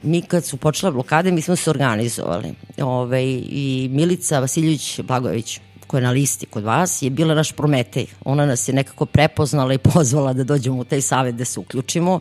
mi kad su počela blokade, mi smo se organizovali. I Milica Vasiljević-Blagojević, koja je na listi kod vas, je bila naš Prometej. Ona nas je nekako prepoznala i pozvala da dođemo u taj savet da se uključimo.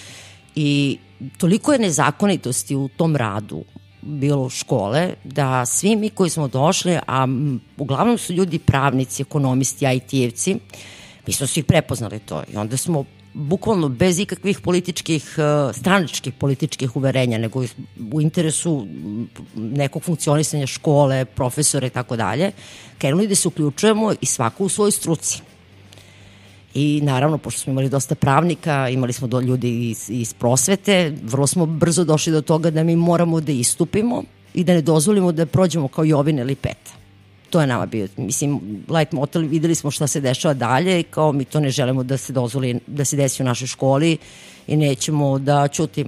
I toliko je nezakonitosti u tom radu bilo škole, da svi mi koji smo došli, a uglavnom su ljudi pravnici, ekonomisti, IT-evci, mi smo svi prepoznali to. I onda smo bukvalno bez ikakvih stranačkih političkih uverenja, nego u interesu nekog funkcionisanja škole, profesora i tako dalje, krenuli da se uključujemo i svako u svojoj struci. I naravno, pošto smo imali dosta pravnika, imali smo ljudi iz prosvete, vrlo smo brzo došli do toga da mi moramo da istupimo i da ne dozvolimo da prođemo kao Jovin ili Peta. To je nama bio, light motel, videli smo šta se dešava dalje i kao mi to ne želimo da se dozvoli, da se desi u našoj školi i nećemo da ćutimo.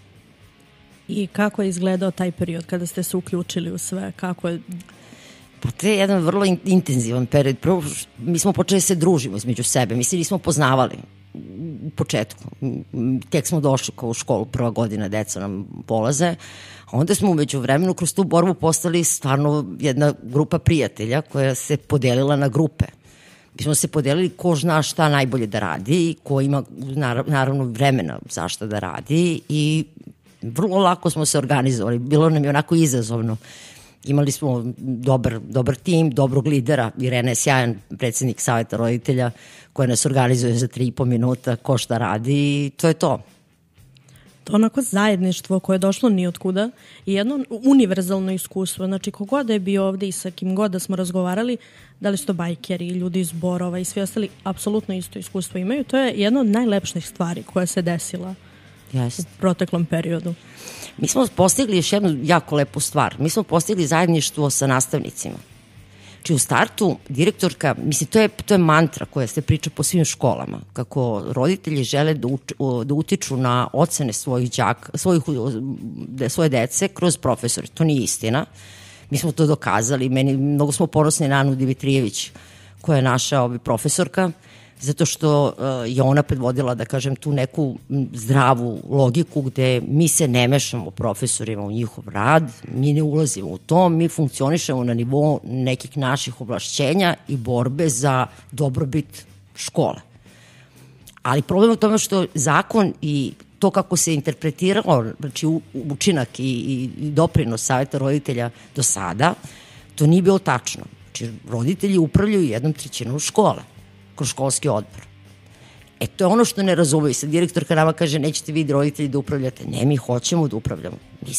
I kako je izgledao taj period kada ste se uključili u sve? Kako je... Pa to je jedan vrlo intenzivan period. Prvo, mi smo počeli da se družimo između sebe. Mi se nismo poznavali u početku. Tek smo došli kao u školu, prva godina deca nam polaze. A onda smo umeđu vremenu kroz tu borbu postali stvarno jedna grupa prijatelja koja se podelila na grupe. Mi smo se podelili ko zna šta najbolje da radi i ko ima naravno vremena za šta da radi i vrlo lako smo se organizovali. Bilo nam je onako izazovno. Imali smo dobar tim, dobrog lidera. Irena je sjajan predsednik saveta roditelja koja nas organizuje za 3,5 minuta ko šta radi i to je to. To onako zajedništvo koje je došlo nijotkuda i jedno univerzalno iskustvo. Znači, kogod je bio ovde i sa kim god da smo razgovarali, da li su to bajkeri, ljudi iz Borova i svi ostali, apsolutno isto iskustvo imaju. To je jedna od najlepših stvari koja se desila u proteklom periodu. Mi smo postigli još jednu jako lepu stvar. Mi smo postigli zajedništvo sa nastavnicima. Znači u startu direktorka, mislim to je mantra koja se priča po svim školama, kako roditelji žele da utiču na ocene svoje dece kroz profesore. To nije istina. Mi smo to dokazali. Mnogo smo ponosni na Anu Dimitrijević, koja je naša profesorka, zato što je ona predvodila, da kažem, tu neku zdravu logiku gde mi se ne mešamo profesorima u njihov rad, mi ne ulazimo u to, mi funkcionišemo na nivou nekih naših ovlašćenja i borbe za dobrobit škole. Ali problem je u tome što zakon i to kako se interpretirao, znači učinak i doprinos saveta roditelja do sada, to nije bilo tačno. Znači, roditelji upravljaju 1/3 škole kroz školski odbor. To je ono što ne razumeju. Sad direktorka nama kaže nećete vi roditelji da upravljate. Ne, mi hoćemo da upravljamo.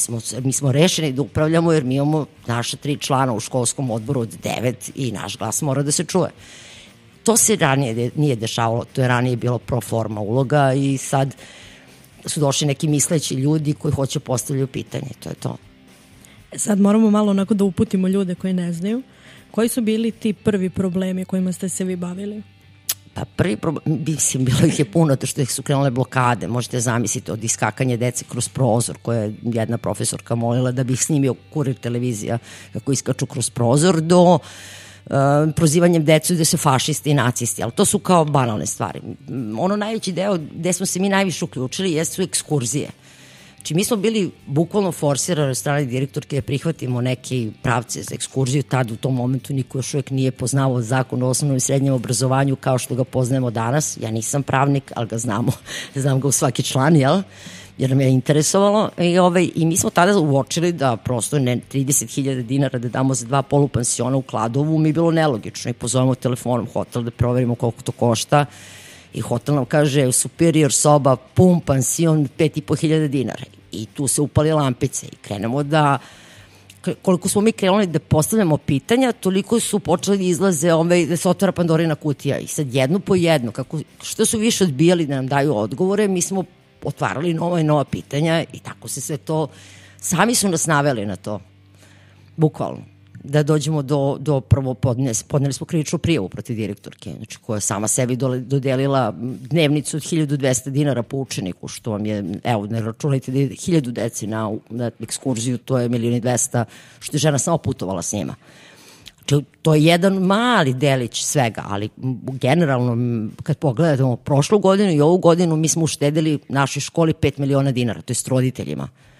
Mi smo rešeni da upravljamo jer mi imamo naša 3 člana u školskom odboru od 9 i naš glas mora da se čuje. To se ranije nije dešavalo. To je ranije bilo pro forma uloga i sad su došli neki misleći ljudi koji hoće postavljaju pitanje. To je to. Sad moramo malo onako da uputimo ljude koji ne znaju. Koji su bili ti prvi problemi kojima ste se vi bavili? Pa prvi problem, bilo ih je puno, to što ih su krenule blokade, možete zamisliti od iskakanja dece kroz prozor, koja je jedna profesorka molila da bi ih snimio Kurir televizija kako iskaču kroz prozor, do prozivanjem decu da su fašisti i nacisti, ali to su kao banalne stvari. Ono najveći deo gde smo se mi najviše uključili jesu ekskurzije. Znači, mi smo bili bukvalno forsirani od strane direktorke da prihvatimo neke pravce za ekskurziju. Tad u tom momentu niko još uvijek nije poznavao zakon o osnovnom i srednjem obrazovanju kao što ga poznajemo danas. Ja nisam pravnik, ali ga znamo. Znam ga u svaki član, jel? Jer nam je interesovalo. I mi smo tada uočili da prosto 30.000 dinara da damo za 2 polupansiona u Kladovu mi je bilo nelogično. I pozovemo telefonom hotel da proverimo koliko to košta. I hotel nam kaže superior soba, pansion, 5.500 dinara. I tu se upali lampice i krenemo da, koliko smo mi krenuli da postavljamo pitanja, toliko su počeli da izlaze, da se otvara Pandorina kutija. I sad jedno po jedno, što su više odbijali da nam daju odgovore, mi smo otvarali nova i nova pitanja i tako se sve to, sami su nas naveli na to, bukvalno. Da dođemo do prvo podneli smo krivičnu prijavu protiv direktorke, znači koja je sama sebi dodelila dnevnicu od 1.200 dinara po učeniku, što vam je, evo, ne računajte da je 1.000 deci na ekskurziju, to je 1.200.000, što je žena samo putovala s njima. Znači, to je jedan mali delić svega, ali generalno, kad pogledamo prošlu godinu i ovu godinu, mi smo uštedili našoj školi 5 miliona dinara, to je s roditeljima.